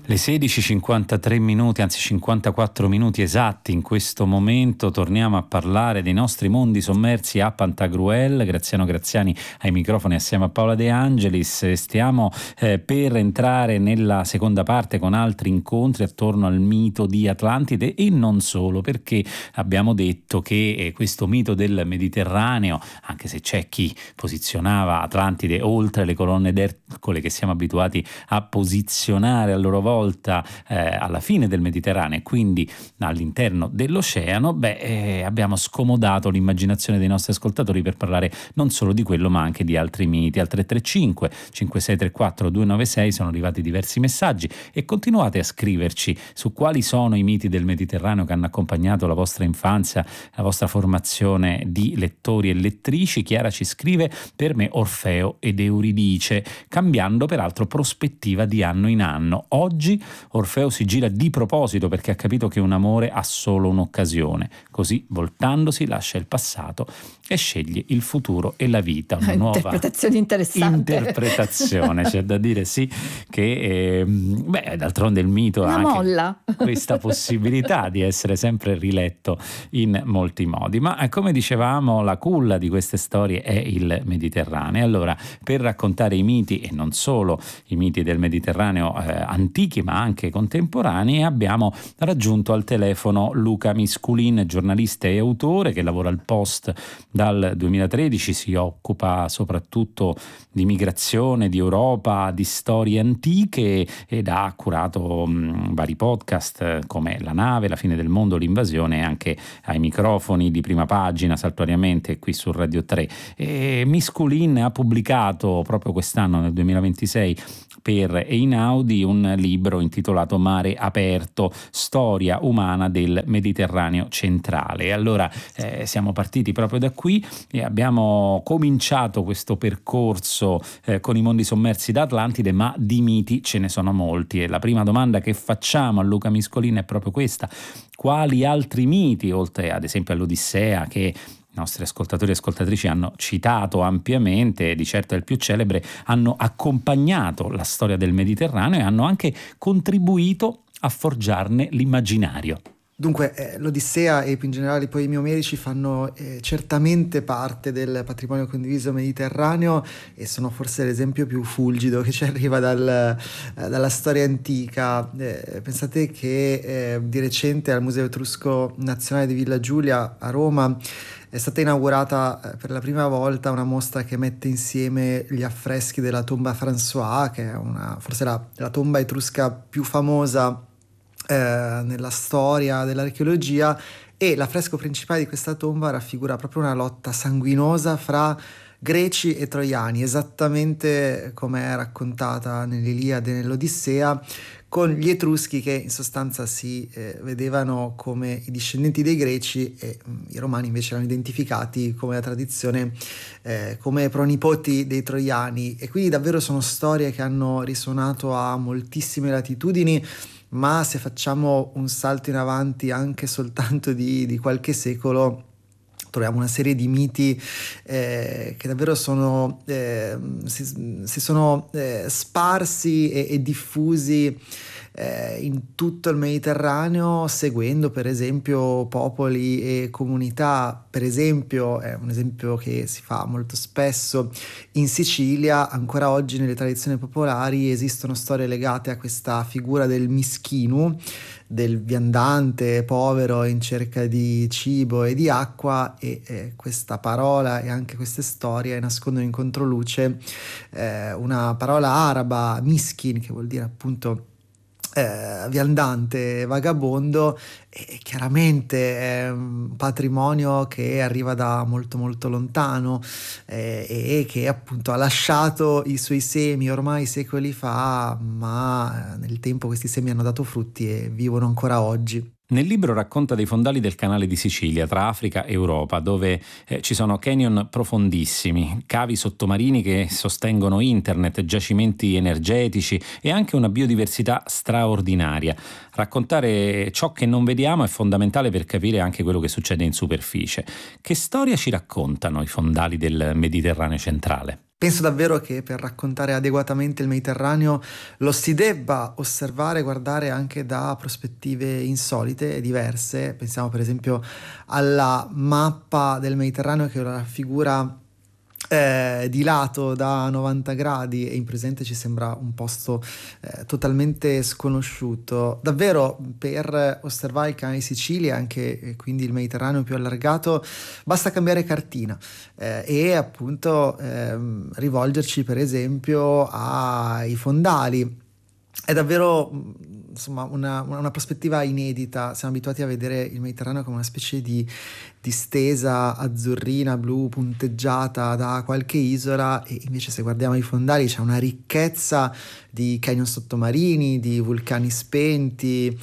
Le 16:53 minuti, anzi 54 minuti esatti in questo momento, torniamo a parlare dei nostri mondi sommersi a Pantagruel. Graziano Graziani ai microfoni assieme a Paola De Angelis. Stiamo per entrare nella seconda parte con altri incontri attorno al mito di Atlantide e non solo, perché abbiamo detto che questo mito del Mediterraneo, anche se c'è chi posizionava Atlantide oltre le colonne d'Ercole che siamo abituati a posizionare a loro volta alla fine del Mediterraneo e quindi all'interno dell'oceano, abbiamo scomodato l'immaginazione dei nostri ascoltatori per parlare non solo di quello ma anche di altri miti. Al 335 5634 296 sono arrivati diversi messaggi e continuate a scriverci su quali sono i miti del Mediterraneo che hanno accompagnato la vostra infanzia, la vostra formazione di lettori e lettrici. Chiara ci scrive: per me Orfeo ed Euridice, cambiando peraltro prospettiva di anno in anno. Oggi Orfeo si gira di proposito perché ha capito che un amore ha solo un'occasione, così voltandosi lascia il passato e sceglie il futuro e la vita. Una nuova interpretazione interessante. Interpretazione, c'è da dire sì che d'altronde il mito ha anche molla. Questa possibilità di essere sempre riletto in molti modi, ma come dicevamo la culla di queste storie è il Mediterraneo. Allora, per raccontare i miti e non solo i miti del Mediterraneo antichi ma anche contemporanei, abbiamo raggiunto al telefono Luca Misculin, giornalista e autore che lavora al Post dal 2013, si occupa soprattutto di migrazione, di Europa, di storie antiche ed ha curato vari podcast come La nave, La fine del mondo, L'invasione, anche ai microfoni di Prima Pagina saltuariamente qui su Radio 3. E Misculin ha pubblicato proprio quest'anno, nel 2026, per Einaudi un libro intitolato Mare aperto, storia umana del Mediterraneo centrale. Allora siamo partiti proprio da qui e abbiamo cominciato questo percorso con i mondi sommersi da Atlantide, ma di miti ce ne sono molti e la prima domanda che facciamo a Luca Misculin è proprio questa: quali altri miti, oltre ad esempio all'Odissea che i nostri ascoltatori e ascoltatrici hanno citato ampiamente, di certo è il più celebre, hanno accompagnato la storia del Mediterraneo e hanno anche contribuito a forgiarne l'immaginario? Dunque, l'Odissea e più in generale i poemi omerici fanno certamente parte del patrimonio condiviso mediterraneo e sono forse l'esempio più fulgido che ci arriva dalla storia antica. Pensate che di recente al Museo Etrusco Nazionale di Villa Giulia a Roma è stata inaugurata per la prima volta una mostra che mette insieme gli affreschi della tomba François, che è forse la tomba etrusca più famosa nella storia dell'archeologia, e l'affresco principale di questa tomba raffigura proprio una lotta sanguinosa fra greci e troiani, esattamente come è raccontata nell'Iliade e nell'Odissea, con gli Etruschi che in sostanza si vedevano come i discendenti dei greci e i romani invece erano identificati come la tradizione come pronipoti dei troiani. E quindi davvero sono storie che hanno risuonato a moltissime latitudini, ma se facciamo un salto in avanti anche soltanto di qualche secolo, troviamo una serie di miti che davvero si sono sparsi e diffusi in tutto il Mediterraneo, seguendo per esempio popoli e comunità. Per esempio, è un esempio che si fa molto spesso in Sicilia, ancora oggi nelle tradizioni popolari esistono storie legate a questa figura del mischinu, del viandante povero in cerca di cibo e di acqua, e questa parola e anche queste storie nascondono in controluce una parola araba, miskin, che vuol dire appunto viandante, vagabondo, e chiaramente è un patrimonio che arriva da molto molto lontano e che appunto ha lasciato i suoi semi ormai secoli fa, ma nel tempo questi semi hanno dato frutti e vivono ancora oggi. Nel libro racconta dei fondali del canale di Sicilia, tra Africa e Europa, dove ci sono canyon profondissimi, cavi sottomarini che sostengono internet, giacimenti energetici e anche una biodiversità straordinaria. Raccontare ciò che non vediamo è fondamentale per capire anche quello che succede in superficie. Che storia ci raccontano i fondali del Mediterraneo centrale? Penso davvero che per raccontare adeguatamente il Mediterraneo lo si debba osservare e guardare anche da prospettive insolite e diverse. Pensiamo per esempio alla mappa del Mediterraneo che la raffigura di lato da 90 gradi e in presente ci sembra un posto totalmente sconosciuto. Davvero per osservare il Canale di Sicilia, anche quindi il Mediterraneo più allargato, basta cambiare cartina e appunto rivolgerci per esempio ai fondali. È davvero insomma una prospettiva inedita. Siamo abituati a vedere il Mediterraneo come una specie di distesa azzurrina, blu, punteggiata da qualche isola, e invece se guardiamo i fondali c'è una ricchezza di canyon sottomarini, di vulcani spenti,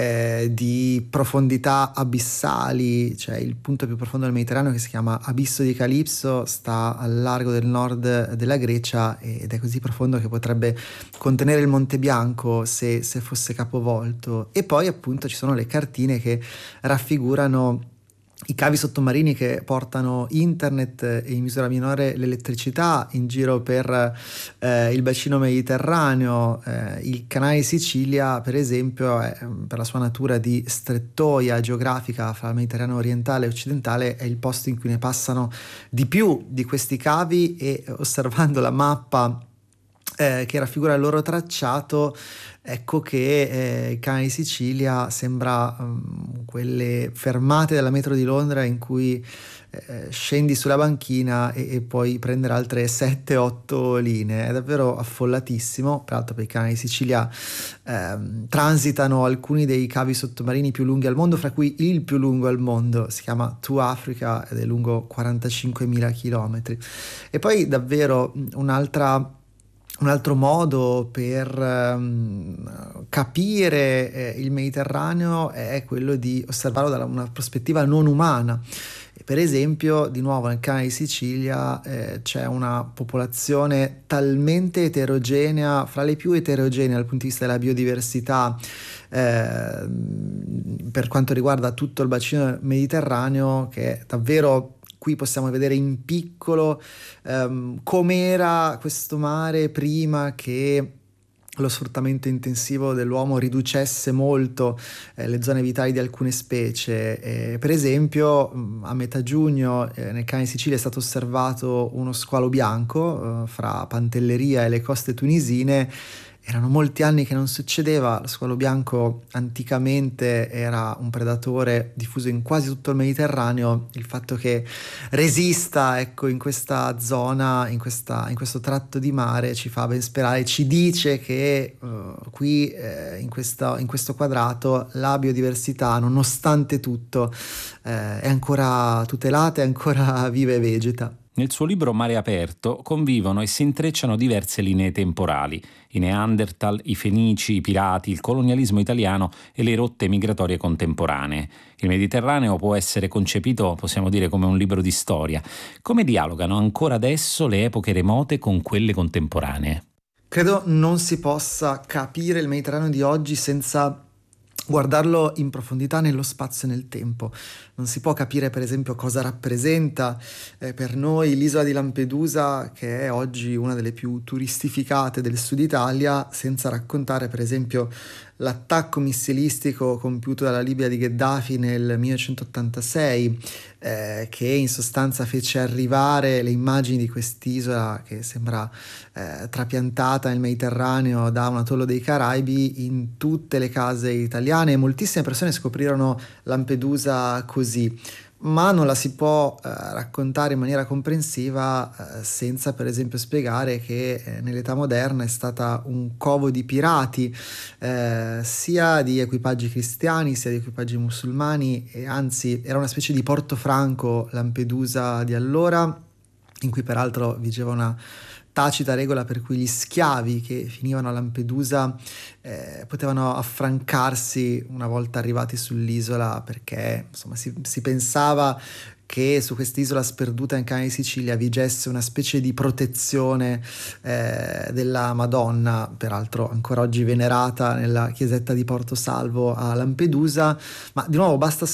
di profondità abissali. Cioè il punto più profondo del Mediterraneo, che si chiama Abisso di Calipso, sta al largo del nord della Grecia ed è così profondo che potrebbe contenere il Monte Bianco se fosse capovolto. E poi appunto ci sono le cartine che raffigurano i cavi sottomarini che portano internet e in misura minore l'elettricità in giro per il bacino mediterraneo. Il canale di Sicilia, per esempio, per la sua natura di strettoia geografica fra il Mediterraneo orientale e occidentale, è il posto in cui ne passano di più di questi cavi, e osservando la mappa che raffigura il loro tracciato, ecco che il Canale di Sicilia sembra quelle fermate della metro di Londra in cui scendi sulla banchina e puoi prendere altre 7-8 linee. È davvero affollatissimo. Peraltro per il Canale di Sicilia transitano alcuni dei cavi sottomarini più lunghi al mondo, fra cui il più lungo al mondo si chiama To Africa ed è lungo 45.000 chilometri. E poi davvero un altro modo per capire il Mediterraneo è quello di osservarlo da una prospettiva non umana. Per esempio, di nuovo nel Canale di Sicilia c'è una popolazione talmente eterogenea, fra le più eterogenee dal punto di vista della biodiversità, per quanto riguarda tutto il bacino mediterraneo, che davvero qui possiamo vedere in piccolo com'era questo mare prima che lo sfruttamento intensivo dell'uomo riducesse molto le zone vitali di alcune specie. Per esempio, a metà giugno nel Canale di Sicilia è stato osservato uno squalo bianco fra Pantelleria e le coste tunisine. Erano molti anni che non succedeva. Lo squalo bianco anticamente era un predatore diffuso in quasi tutto il Mediterraneo. Il fatto che resista, ecco, in questa zona, in questo tratto di mare, ci fa ben sperare, ci dice che qui in questo quadrato la biodiversità, nonostante tutto, è ancora tutelata, è ancora viva e vegeta. Nel suo libro Mare Aperto convivono e si intrecciano diverse linee temporali: i Neanderthal, i Fenici, i pirati, il colonialismo italiano e le rotte migratorie contemporanee. Il Mediterraneo può essere concepito, possiamo dire, come un libro di storia. Come dialogano ancora adesso le epoche remote con quelle contemporanee? Credo non si possa capire il Mediterraneo di oggi senza guardarlo in profondità nello spazio e nel tempo. Non si può capire, per esempio, cosa rappresenta per noi l'isola di Lampedusa, che è oggi una delle più turistificate del sud Italia, senza raccontare, per esempio, l'attacco missilistico compiuto dalla Libia di Gheddafi nel 1986, che in sostanza fece arrivare le immagini di quest'isola che sembra trapiantata nel Mediterraneo da un atollo dei Caraibi in tutte le case italiane, e moltissime persone scoprirono Lampedusa così. Ma non la si può raccontare in maniera comprensiva senza, per esempio, spiegare che nell'età moderna è stata un covo di pirati, sia di equipaggi cristiani sia di equipaggi musulmani, e anzi era una specie di Portofranco Lampedusa di allora, in cui peraltro vigeva una tacita regola per cui gli schiavi che finivano a Lampedusa potevano affrancarsi una volta arrivati sull'isola, perché insomma si pensava che su quest'isola sperduta in Canale di Sicilia vigesse una specie di protezione della Madonna, peraltro ancora oggi venerata nella chiesetta di Porto Salvo a Lampedusa. Ma di nuovo basta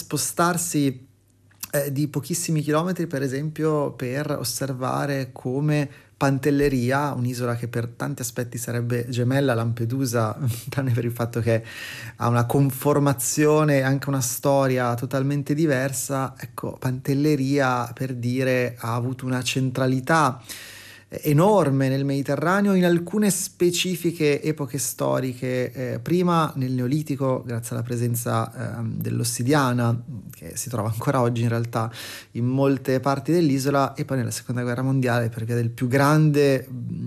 spostarsi di pochissimi chilometri, per esempio, per osservare come Pantelleria, un'isola che per tanti aspetti sarebbe gemella a Lampedusa, tranne per il fatto che ha una conformazione e anche una storia totalmente diversa. Ecco, Pantelleria, per dire, ha avuto una centralità enorme nel Mediterraneo in alcune specifiche epoche storiche, prima nel Neolitico grazie alla presenza dell'ossidiana, che si trova ancora oggi in realtà in molte parti dell'isola, e poi nella seconda guerra mondiale per via del più grande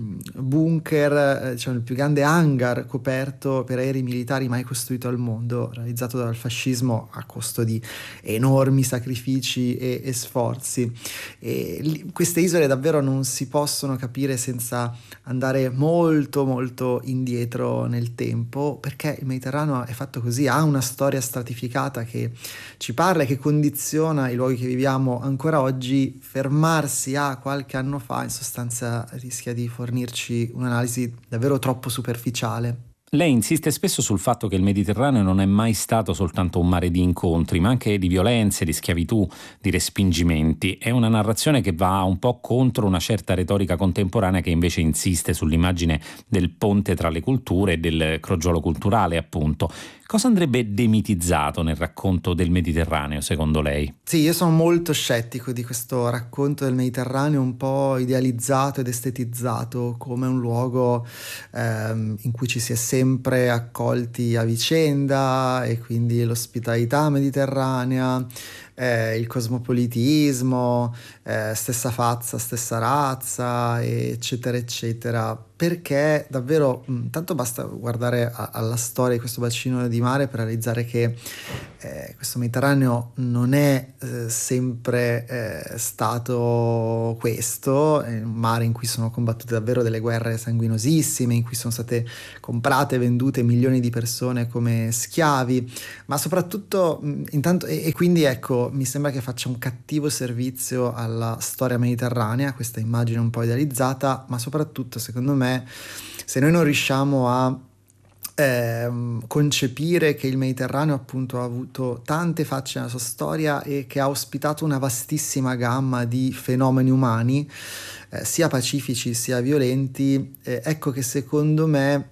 bunker, diciamo il più grande hangar coperto per aerei militari mai costruito al mondo, realizzato dal fascismo a costo di enormi sacrifici e sforzi. Queste isole davvero non si possono capire senza andare molto molto indietro nel tempo, perché il Mediterraneo è fatto così, ha una storia stratificata che ci parla e che condiziona i luoghi che viviamo ancora oggi. Fermarsi a qualche anno fa in sostanza rischia di fornirci un'analisi davvero troppo superficiale. Lei insiste spesso sul fatto che il Mediterraneo non è mai stato soltanto un mare di incontri, ma anche di violenze, di schiavitù, di respingimenti. È una narrazione che va un po' contro una certa retorica contemporanea che invece insiste sull'immagine del ponte tra le culture e del crogiolo culturale, appunto. Cosa andrebbe demitizzato nel racconto del Mediterraneo, secondo lei? Sì, io sono molto scettico di questo racconto del Mediterraneo un po' idealizzato ed estetizzato come un luogo in cui ci si è sempre accolti a vicenda, e quindi l'ospitalità mediterranea, il cosmopolitismo, stessa fazza, stessa razza, eccetera, eccetera. Perché davvero, tanto basta guardare alla storia di questo bacino di mare per realizzare che questo Mediterraneo non è sempre stato questo, è un mare in cui sono combattute davvero delle guerre sanguinosissime, in cui sono state comprate e vendute milioni di persone come schiavi, ma soprattutto intanto, e quindi ecco, mi sembra che faccia un cattivo servizio alla storia mediterranea questa immagine un po' idealizzata, ma soprattutto secondo me se noi non riusciamo a concepire che il Mediterraneo appunto ha avuto tante facce nella sua storia e che ha ospitato una vastissima gamma di fenomeni umani, sia pacifici sia violenti, ecco che secondo me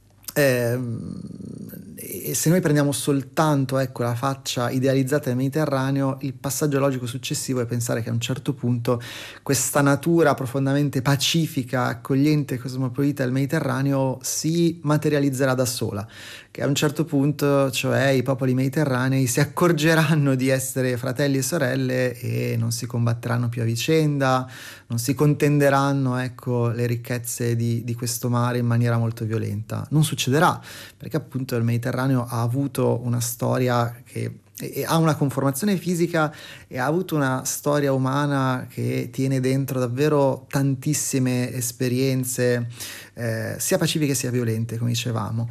e se noi prendiamo soltanto, ecco, la faccia idealizzata del Mediterraneo, il passaggio logico successivo è pensare che a un certo punto questa natura profondamente pacifica, accogliente e cosmopolita del Mediterraneo si materializzerà da sola, che a un certo punto, cioè, i popoli mediterranei si accorgeranno di essere fratelli e sorelle e non si combatteranno più a vicenda, non si contenderanno, ecco, le ricchezze di questo mare in maniera molto violenta. Non succederà, perché appunto il Mediterraneo ha avuto una storia che ha una conformazione fisica e ha avuto una storia umana che tiene dentro davvero tantissime esperienze, sia pacifiche sia violente, come dicevamo.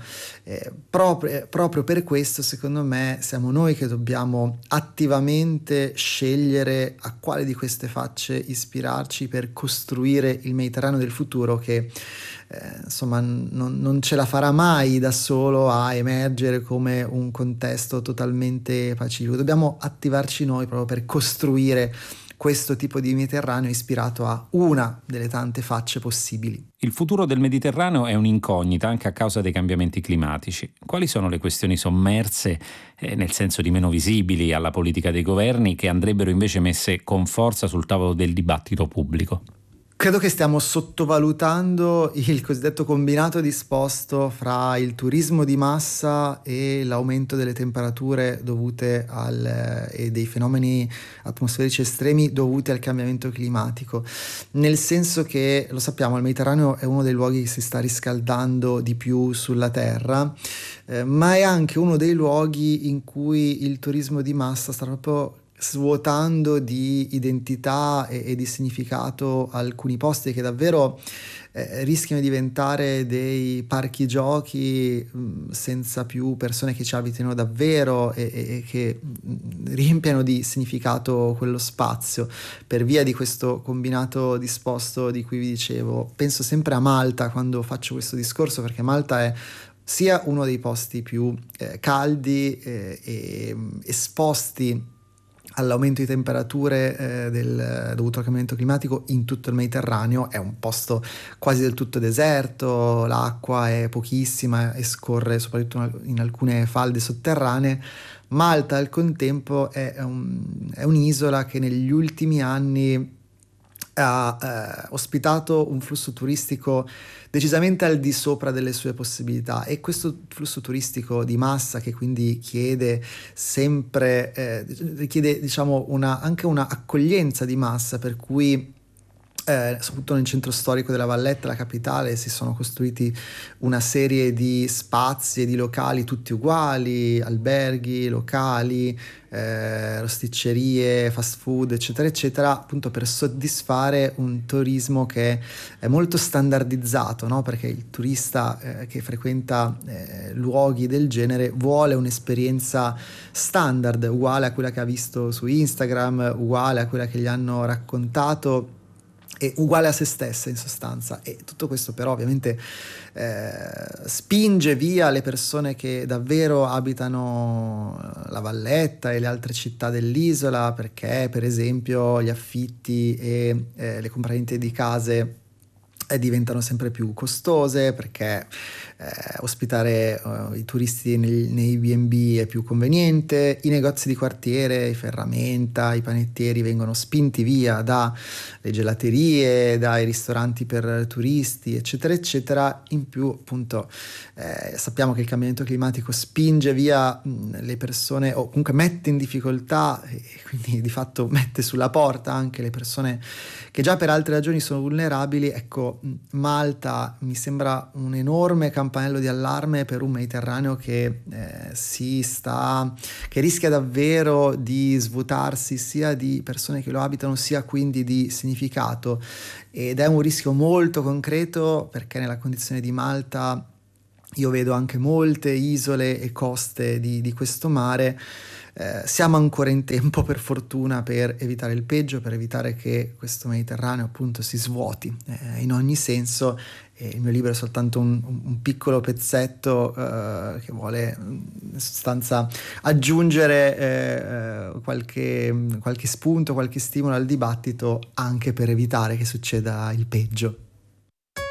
Proprio per questo, secondo me, siamo noi che dobbiamo attivamente scegliere a quale di queste facce ispirarci per costruire il Mediterraneo del futuro, che insomma non ce la farà mai da solo a emergere come un contesto totalmente pacifico. Dobbiamo attivarci noi proprio per costruire questo tipo di Mediterraneo ispirato a una delle tante facce possibili. Il futuro del Mediterraneo è un'incognita anche a causa dei cambiamenti climatici. Quali sono le questioni sommerse, nel senso di meno visibili alla politica dei governi, che andrebbero invece messe con forza sul tavolo del dibattito pubblico? Credo che stiamo sottovalutando il cosiddetto combinato disposto fra il turismo di massa e l'aumento delle temperature dovute e dei fenomeni atmosferici estremi dovuti al cambiamento climatico. Nel senso che, lo sappiamo, il Mediterraneo è uno dei luoghi che si sta riscaldando di più sulla Terra, ma è anche uno dei luoghi in cui il turismo di massa sta proprio svuotando di identità e di significato alcuni posti che davvero rischiano di diventare dei parchi giochi senza più persone che ci abitino davvero e che riempiano di significato quello spazio per via di questo combinato disposto di cui vi dicevo. Penso sempre a Malta quando faccio questo discorso, perché Malta è sia uno dei posti più caldi e esposti all'aumento di temperature dovuto al cambiamento climatico in tutto il Mediterraneo. È un posto quasi del tutto deserto, l'acqua è pochissima e scorre soprattutto in alcune falde sotterranee. Malta al contempo è un'isola che negli ultimi anni ha ospitato un flusso turistico decisamente al di sopra delle sue possibilità, e questo flusso turistico di massa, che quindi chiede sempre richiede, diciamo, anche una accoglienza di massa, per cui soprattutto nel centro storico della Valletta, la capitale, si sono costruiti una serie di spazi e di locali tutti uguali, alberghi, locali, rosticcerie, fast food, eccetera, eccetera, appunto per soddisfare un turismo che è molto standardizzato, no? Perché il turista che frequenta luoghi del genere vuole un'esperienza standard, uguale a quella che ha visto su Instagram, uguale a quella che gli hanno raccontato, e uguale a se stessa in sostanza. E tutto questo però ovviamente spinge via le persone che davvero abitano la Valletta e le altre città dell'isola, perché per esempio gli affitti e le compravendite di case diventano sempre più costose, perché ospitare i turisti nei B&B è più conveniente, i negozi di quartiere, i ferramenta, i panettieri vengono spinti via dalle gelaterie, dai ristoranti per turisti, eccetera, eccetera. In più, appunto, sappiamo che il cambiamento climatico spinge via le persone, o comunque mette in difficoltà, e quindi di fatto mette sulla porta anche le persone che già per altre ragioni sono vulnerabili. Ecco, Malta mi sembra un enorme campanello di allarme per un Mediterraneo che rischia davvero di svuotarsi sia di persone che lo abitano, sia quindi di significato, ed è un rischio molto concreto, perché nella condizione di Malta io vedo anche molte isole e coste di questo mare. Siamo ancora in tempo, per fortuna, per evitare il peggio, per evitare che questo Mediterraneo appunto si svuoti in ogni senso. E il mio libro è soltanto un piccolo pezzetto che vuole in sostanza aggiungere qualche spunto, qualche stimolo al dibattito, anche per evitare che succeda il peggio.